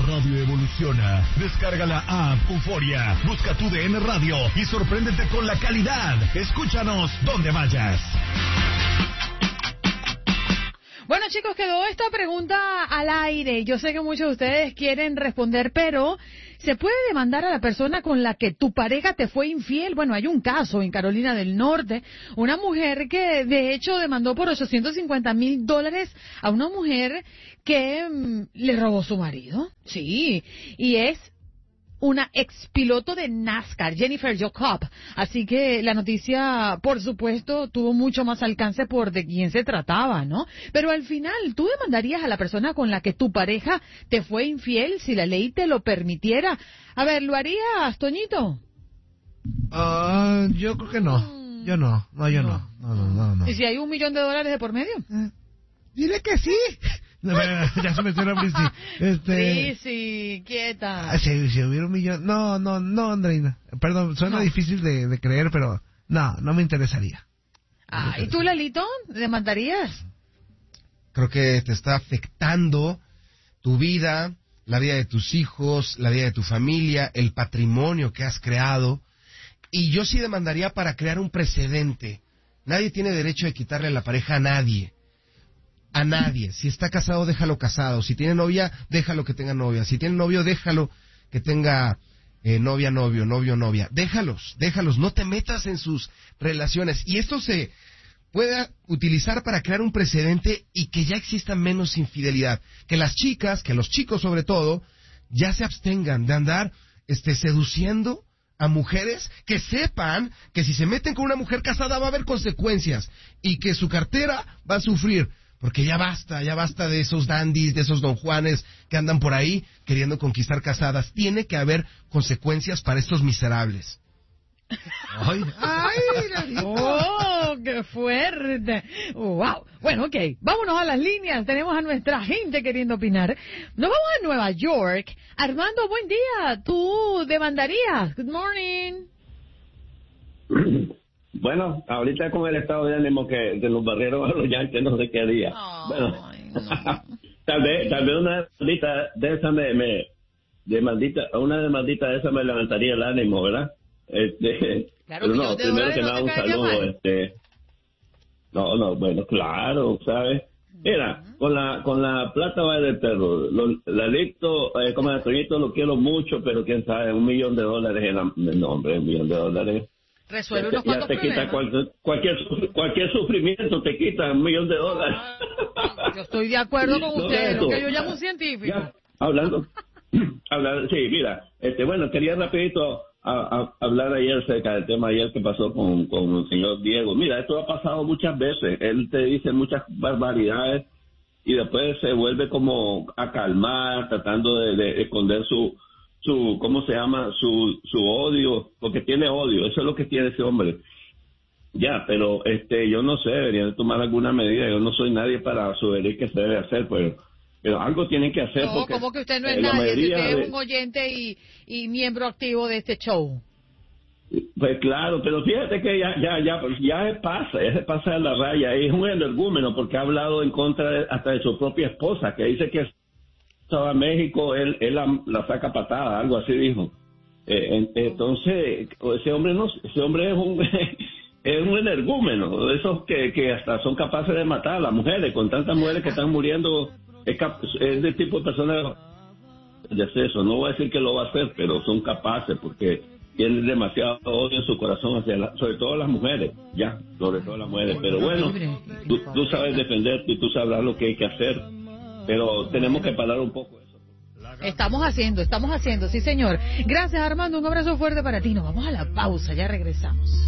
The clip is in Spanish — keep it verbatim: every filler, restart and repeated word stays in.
radio evoluciona. Descarga la app Euforia, busca tu D N Radio y sorpréndete con la calidad. Escúchanos donde vayas. Bueno, chicos, quedó esta pregunta al aire. Yo sé que muchos de ustedes quieren responder, pero ¿se puede demandar a la persona con la que tu pareja te fue infiel? Bueno, hay un caso en Carolina del Norte, una mujer que de hecho demandó por ochocientos cincuenta mil dólares a una mujer que mmm, le robó su marido. Sí, y es una expiloto de NASCAR, Jennifer Jacob. Así que la noticia, por supuesto, tuvo mucho más alcance por de quién se trataba, ¿no? Pero al final, ¿tú demandarías a la persona con la que tu pareja te fue infiel si la ley te lo permitiera? A ver, ¿lo harías, Toñito? Uh, yo creo que no. Yo no. No, yo no. No, no, no, no. ¿Y si hay un millón de dólares de por medio? Eh, diré que sí. No, ya se metió una Prissy. Este... Prissy, quieta. Si, si hubiera un millón... No, no, no, Andreina. Perdón, suena no. difícil de, de creer, pero no, no me interesaría. Ah, ¿y tú, Lalito? ¿Demandarías? Creo que te está afectando tu vida, la vida de tus hijos, la vida de tu familia, el patrimonio que has creado. Y yo sí demandaría para crear un precedente. Nadie tiene derecho de quitarle la pareja a nadie. A nadie. Si está casado, déjalo casado. Si tiene novia, déjalo que tenga novia. Si tiene novio, déjalo que tenga eh, novia, novio, novio, novia. Déjalos, déjalos. No te metas en sus relaciones. Y esto se puede utilizar para crear un precedente y que ya exista menos infidelidad. Que las chicas, que los chicos sobre todo, ya se abstengan de andar este, seduciendo a mujeres que sepan que si se meten con una mujer casada va a haber consecuencias y que su cartera va a sufrir. Porque ya basta, ya basta de esos dandis, de esos don Juanes que andan por ahí queriendo conquistar casadas. Tiene que haber consecuencias para estos miserables. ¡Ay! ¡Ay! ¡Oh, qué fuerte! ¡Wow! Bueno, ok, vámonos a las líneas. Tenemos a nuestra gente queriendo opinar. Nos vamos a Nueva York. Armando, buen día. ¿Tú demandarías? Good morning. Bueno, ahorita con el estado de ánimo que de los barreros a los yankees no sé qué día. Oh, bueno, no. tal vez tal vez una maldita de esa me, me de maldita una de maldita de esa me levantaría el ánimo, ¿verdad? Este, claro, pero no, primero que no nada un saludo, este, no, no, bueno, claro, ¿sabes? Mira, con la con la plata va del perro. Lo, la Licto, eh, como el Toñito lo quiero mucho, pero quién sabe, un millón de dólares en la, no, hombre, un millón de dólares. Resuelve unos ya cuantos te quita cualquier, cualquier cualquier sufrimiento, te quita un millón de dólares. Ah, yo estoy de acuerdo con usted, lo que yo llamo un científico. Ya, hablando, hablando, sí, mira, este, bueno, quería rapidito a, a, hablar ayer acerca del tema ayer que pasó con, con el señor Diego. Mira, esto ha pasado muchas veces. Él te dice muchas barbaridades y después se vuelve como a calmar, tratando de, de esconder su su, ¿cómo se llama? Su, su odio, porque tiene odio, eso es lo que tiene ese hombre. Ya, pero este, yo no sé, deberían tomar alguna medida, yo no soy nadie para sugerir qué se debe hacer, pero, pero algo tienen que hacer. No, porque, como que usted no es eh, nadie, si usted de... es un oyente y, y miembro activo de este show. Pues claro, pero fíjate que ya ya ya ya se pasa, ya se pasa de la raya, es un energúmeno porque ha hablado en contra de, hasta de su propia esposa, que dice que estaba en México, él, él la, la saca patada, algo así dijo. Eh, en, entonces, ese hombre no, ese hombre es un es un energúmeno, de esos que, que hasta son capaces de matar a las mujeres, con tantas mujeres que están muriendo, es, cap, es del tipo de personas de hacer eso. No voy a decir que lo va a hacer, pero son capaces porque tienen demasiado odio en su corazón hacia la, sobre todo las mujeres, ya, sobre todo las mujeres. Pero bueno, tú, tú sabes defenderte y tú sabrás lo que hay que hacer. Pero tenemos que parar un poco eso. Estamos haciendo, estamos haciendo, sí señor. Gracias Armando, un abrazo fuerte para ti. Nos vamos a la pausa, ya regresamos.